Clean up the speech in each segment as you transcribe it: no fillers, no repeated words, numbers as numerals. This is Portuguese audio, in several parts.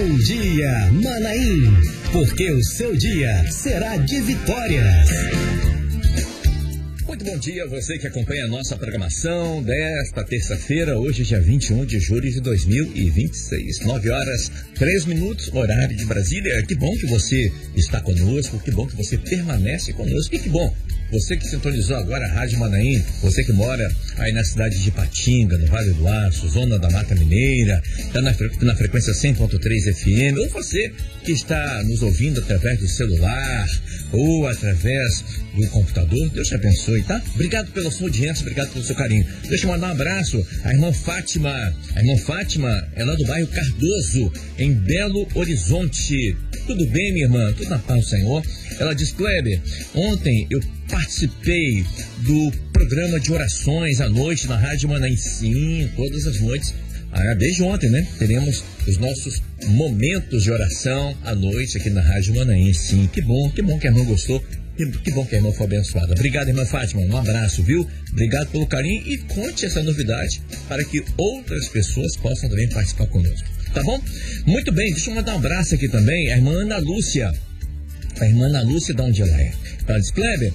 Bom dia, Manaim, porque o seu dia será de vitórias. Muito bom dia a você que acompanha a nossa programação desta terça-feira, hoje dia 21 de julho de 2026, 9 horas 3 minutos, horário de Brasília. Que bom que você está conosco, que bom que você permanece conosco e que bom você que sintonizou agora a Rádio Manaim, você que mora aí na cidade de Ipatinga, no Vale do Aço, zona da Mata Mineira, está na frequência 100.3 FM, ou você que está nos ouvindo através do celular ou através do computador, Deus te abençoe, tá? Obrigado pela sua audiência, obrigado pelo seu carinho. Deixa eu mandar um abraço à irmã Fátima. A irmã Fátima é lá do bairro Cardoso, em Belo Horizonte. Tudo bem, minha irmã? Tudo na paz do Senhor? Ela diz: Kleber, ontem eu participei do programa de orações à noite na Rádio Manaim. Sim, todas as noites. Desde ontem, né? Teremos os nossos momentos de oração à noite aqui na Rádio Manaim. Sim, que bom que a irmã gostou. Que bom que a irmã foi abençoada. Obrigado, irmã Fátima. Um abraço, viu? Obrigado pelo carinho e conte essa novidade para que outras pessoas possam também participar conosco. Tá bom? Muito bem, deixa eu mandar um abraço aqui também. A irmã Ana Lúcia. A irmã Ana Lúcia, de onde ela é? Ela diz: Kleber,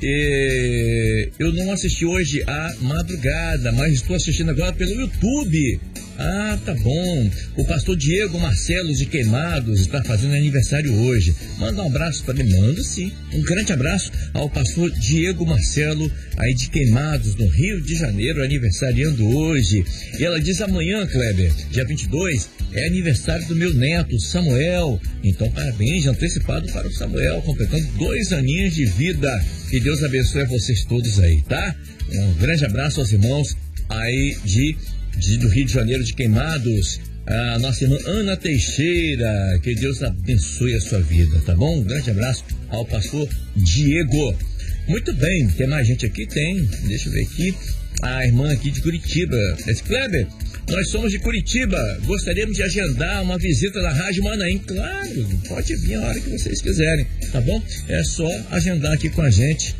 eu não assisti hoje à madrugada, mas estou assistindo agora pelo YouTube. Tá bom. O pastor Diego Marcelo de Queimados está fazendo aniversário hoje. Manda um abraço para mim. Manda sim. Um grande abraço ao pastor Diego Marcelo aí de Queimados, no Rio de Janeiro, aniversariando hoje. E ela diz: amanhã, Kleber, dia 22, é aniversário do meu neto, Samuel. Então, parabéns antecipado para o Samuel, completando 2 aninhos de vida. Que Deus abençoe a vocês todos aí, tá? Um grande abraço aos irmãos aí do Rio de Janeiro, de Queimados. A nossa irmã Ana Teixeira, que Deus abençoe a sua vida, tá bom? Um grande abraço ao pastor Diego. Muito bem, tem mais gente aqui? Tem, deixa eu ver aqui. A irmã aqui de Curitiba. Esse Kleber, nós somos de Curitiba, gostaríamos de agendar uma visita na Rádio Manaim. Claro, pode vir a hora que vocês quiserem, tá bom? É só agendar aqui com a gente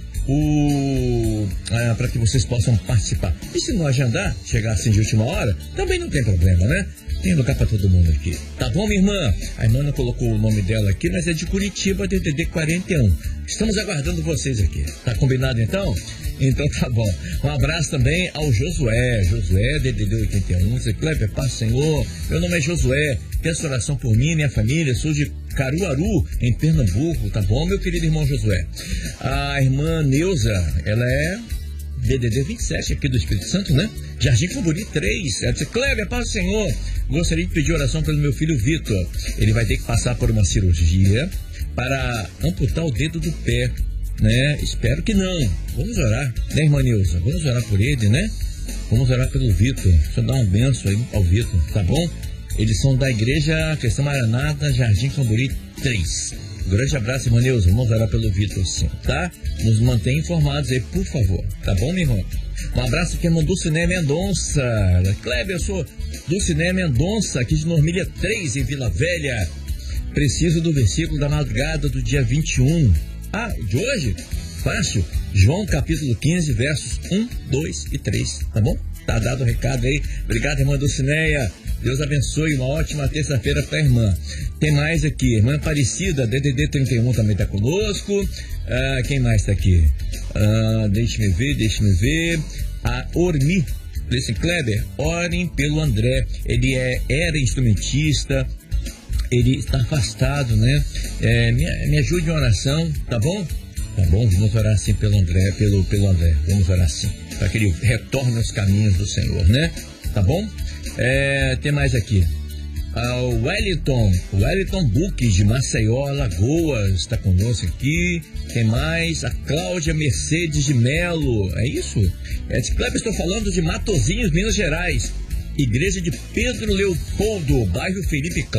para que vocês possam participar. E se não agendar, chegar assim de última hora, também não tem problema, né? Tem lugar para todo mundo aqui. Tá bom, minha irmã? A irmã não colocou o nome dela aqui, mas é de Curitiba, DDD 41. Estamos aguardando vocês aqui. Tá combinado então? Então tá bom. Um abraço também ao Josué, DDD 81. Você, Kleber, paz, Senhor. Meu nome é Josué. Peço oração por mim e minha família. Sou de Caruaru, em Pernambuco. Tá bom, meu querido irmão Josué? A irmã Neuza, ela é DDD 27 aqui do Espírito Santo, né? Jardim Camburi 3. Ela disse: Kleber, paz do Senhor. Gostaria de pedir oração pelo meu filho Vitor. Ele vai ter que passar por uma cirurgia para amputar o dedo do pé, né? Espero que não. Vamos orar, né, irmã Neuza? Vamos orar por ele, né? Vamos orar pelo Vitor. Deixa eu dar uma benção aí ao Vitor, tá bom? Eles são da Igreja Cristã Maranata, Jardim Camburi 3. Um grande abraço, irmã Neuza. Vamos orar pelo Vitor, sim, tá? Nos mantenha informados aí, por favor. Tá bom, minha irmã? Um abraço aqui, irmão Dulcinea Mendonça. Kleber, eu sou Dulcinea Mendonça, aqui de Normília 3, em Vila Velha. Preciso do versículo da madrugada do dia 21. De hoje? Fácil. João capítulo 15, versos 1, 2 e 3. Tá bom? Tá dado o recado aí. Obrigado, irmã Dulcineia. Deus abençoe, uma ótima terça-feira para a irmã. Tem mais aqui, irmã Aparecida, DDD 31 também está conosco. Quem mais está aqui? Deixe-me ver. A Ormi, desse Kleber, orem pelo André. Ele era instrumentista, ele está afastado, né? Me ajude em oração, tá bom? Tá bom, vamos orar assim pelo André, pelo André. Vamos orar assim, para que ele retorne aos caminhos do Senhor, né? Tá bom? Tem mais aqui. O Wellington Buque de Maceió, Alagoas, está conosco aqui. Tem mais. A Cláudia Mercedes de Melo. É isso? Kleber, estou falando de Matozinhos, Minas Gerais. Igreja de Pedro Leopoldo, bairro Felipe